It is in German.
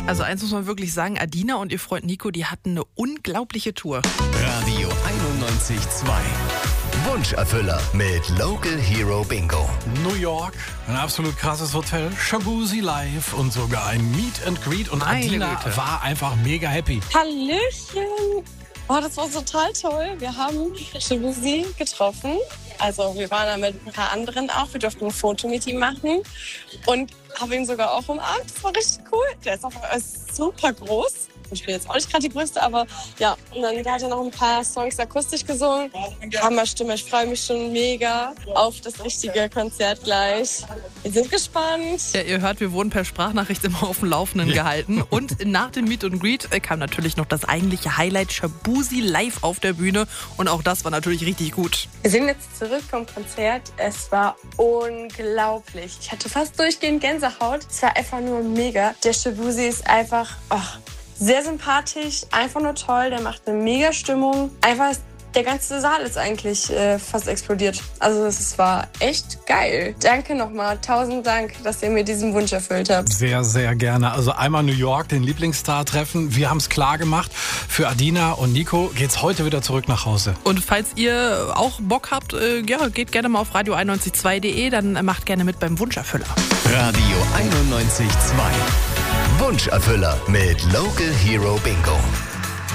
Also eins muss man wirklich sagen, Adina und ihr Freund Nico, die hatten eine unglaubliche Tour. Radio 91.2. Wunscherfüller mit Local Hero Bingo. New York, ein absolut krasses Hotel, Shabuzi Live und sogar ein Meet and Greet. Und Meine Adina Güte. war einfach mega happy. Hallöchen! Oh, das war total toll. Wir haben Shabuzi getroffen. Also wir waren da mit ein paar anderen auch. Wir durften ein Foto mit ihm machen und habe ihn sogar auch umarmt. Das war richtig cool. Der ist auch super groß. Ich bin jetzt auch nicht gerade die Größte, aber ja. Und dann hat er noch ein paar Songs akustisch gesungen. Hammerstimme. Ich freue mich schon mega auf das richtige Konzert gleich. Wir sind gespannt. Ja, ihr hört, wir wurden per Sprachnachricht immer auf dem Laufenden gehalten. Und nach dem Meet and Greet kam natürlich noch das eigentliche Highlight, Shabuzi live auf der Bühne. Und auch das war natürlich richtig gut. Wir sind jetzt zurück vom Konzert. Es war unglaublich. Ich hatte fast durchgehend Gänsehaut. Es war einfach nur mega. Der Shabuzi ist einfach sehr sympathisch, einfach nur toll. Der macht eine mega Stimmung. Einfach der ganze Saal ist eigentlich fast explodiert. Also es war echt geil. Danke nochmal. 1000 Dank, dass ihr mir diesen Wunsch erfüllt habt. Sehr, sehr gerne. Also einmal New York, den Lieblingsstar treffen. Wir haben es klar gemacht. Für Adina und Nico geht's heute wieder zurück nach Hause. Und falls ihr auch Bock habt, geht gerne mal auf radio912.de, dann macht gerne mit beim Wunscherfüller. Radio 91.2. Wunscherfüller mit Local Hero Bingo.